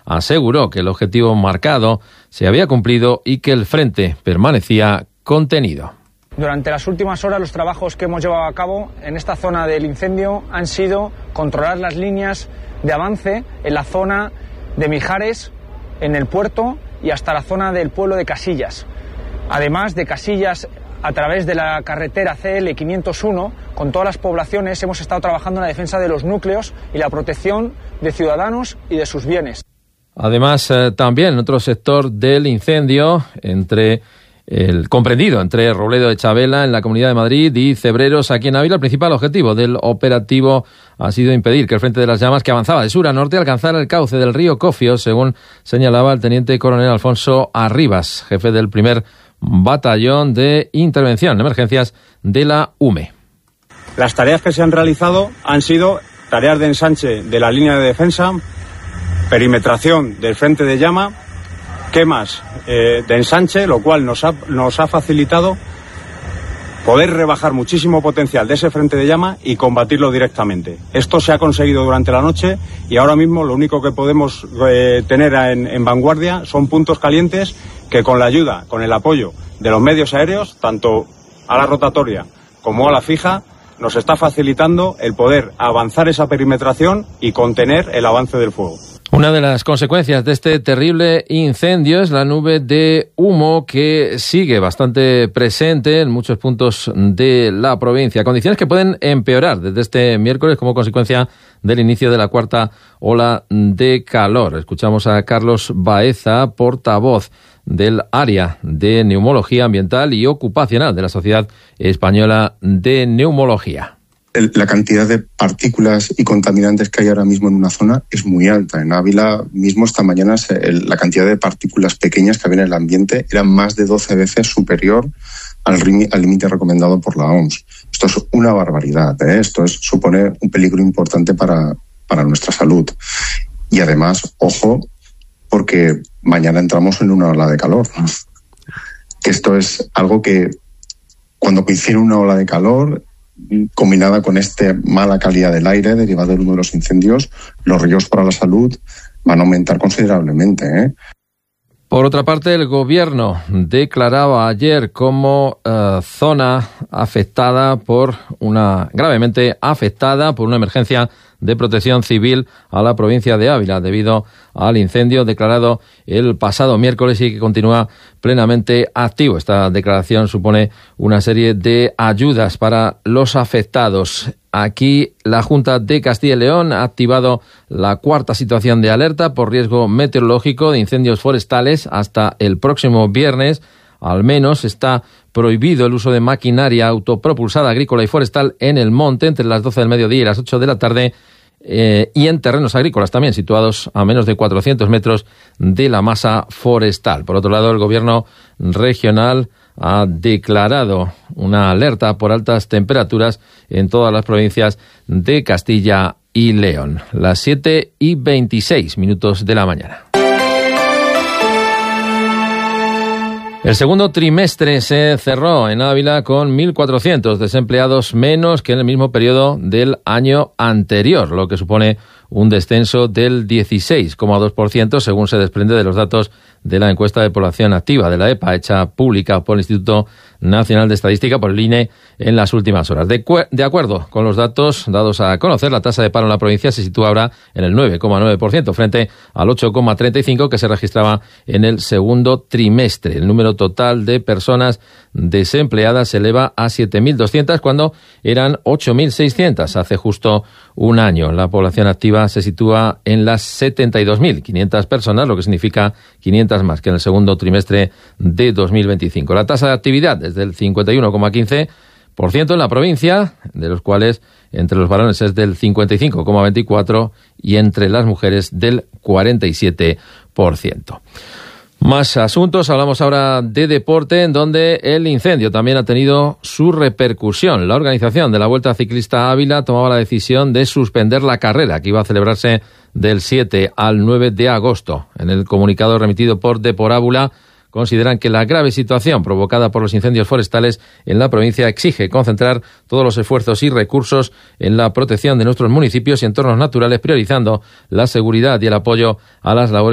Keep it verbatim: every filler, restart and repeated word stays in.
aseguró que el objetivo marcado se había cumplido y que el frente permanecía contenido. Durante las últimas horas los trabajos que hemos llevado a cabo en esta zona del incendio han sido controlar las líneas de avance en la zona de Mijares, en el puerto y hasta la zona del pueblo de Casillas. Además de Casillas, a través de la carretera C L quinientos uno, con todas las poblaciones hemos estado trabajando en la defensa de los núcleos y la protección de ciudadanos y de sus bienes. Además, eh, también en otro sector del incendio, entre el comprendido entre Robledo de Chabela en la Comunidad de Madrid y Cebreros aquí en Ávila, el principal objetivo del operativo ha sido impedir que el frente de las llamas, que avanzaba de sur a norte, alcanzara el cauce del río Cofio, según señalaba el teniente coronel Alfonso Arribas, jefe del primer batallón de intervención en emergencias de la U M E. Las tareas que se han realizado han sido tareas de ensanche de la línea de defensa, perimetración del frente de llama, quemas eh, de ensanche, lo cual nos ha, nos ha facilitado poder rebajar muchísimo potencial de ese frente de llama y combatirlo directamente. Esto se ha conseguido durante la noche y ahora mismo lo único que podemos eh, tener en, en vanguardia son puntos calientes que con la ayuda, con el apoyo de los medios aéreos, tanto a la rotatoria como a la fija, nos está facilitando el poder avanzar esa perimetración y contener el avance del fuego. Una de las consecuencias de este terrible incendio es la nube de humo que sigue bastante presente en muchos puntos de la provincia. Condiciones que pueden empeorar desde este miércoles como consecuencia del inicio de la cuarta ola de calor. Escuchamos a Carlos Baeza, portavoz del área de neumología ambiental y ocupacional de la Sociedad Española de Neumología. La cantidad de partículas y contaminantes que hay ahora mismo en una zona es muy alta. En Ávila mismo esta mañana la cantidad de partículas pequeñas que había en el ambiente era más de doce veces superior al límite recomendado por la O M S. Esto es una barbaridad, ¿eh? Esto es, supone un peligro importante para, para nuestra salud. Y además, ojo, porque mañana entramos en una ola de calor. Que esto es algo que cuando coincide una ola de calor, combinada con esta mala calidad del aire derivada del humo de los incendios, los riesgos para la salud van a aumentar considerablemente, ¿eh? Por otra parte, el gobierno declaraba ayer como uh, zona afectada por una, gravemente afectada por una emergencia de protección civil a la provincia de Ávila debido al incendio declarado el pasado miércoles y que continúa plenamente activo. Esta declaración supone una serie de ayudas para los afectados. Aquí la Junta de Castilla y León ha activado la cuarta situación de alerta por riesgo meteorológico de incendios forestales hasta el próximo viernes. Al menos está prohibido el uso de maquinaria autopropulsada agrícola y forestal en el monte entre las doce del mediodía y las ocho de la tarde eh, y en terrenos agrícolas también situados a menos de cuatrocientos metros de la masa forestal. Por otro lado, el gobierno regional ha declarado una alerta por altas temperaturas en todas las provincias de Castilla y León. Las siete y veintiséis minutos de la mañana. El segundo trimestre se cerró en Ávila con mil cuatrocientos desempleados menos que en el mismo periodo del año anterior, lo que supone un descenso del dieciséis coma dos por ciento según se desprende de los datos de la encuesta de población activa de la E P A, hecha pública por el Instituto Nacional de Estadística, por el I N E, en las últimas horas. De, de acuerdo con los datos dados a conocer, la tasa de paro en la provincia se sitúa ahora en el nueve coma nueve por ciento frente al ocho coma treinta y cinco por ciento que se registraba en el segundo trimestre. El número total de personas desempleadas se eleva a siete mil doscientas cuando eran ocho mil seiscientas hace justo un año. La población activa se sitúa en las setenta y dos mil quinientas personas, lo que significa quinientas más que en el segundo trimestre de dos mil veinticinco. La tasa de actividad es del cincuenta y uno coma quince por ciento en la provincia, de los cuales entre los varones es del cincuenta y cinco coma veinticuatro por ciento y entre las mujeres del cuarenta y siete por ciento. Más asuntos, hablamos ahora de deporte, en donde el incendio también ha tenido su repercusión. La organización de la Vuelta Ciclista Ávila tomaba la decisión de suspender la carrera, que iba a celebrarse del siete al nueve de agosto. En el comunicado remitido por Deporábula, consideran que la grave situación provocada por los incendios forestales en la provincia exige concentrar todos los esfuerzos y recursos en la protección de nuestros municipios y entornos naturales, priorizando la seguridad y el apoyo a las labores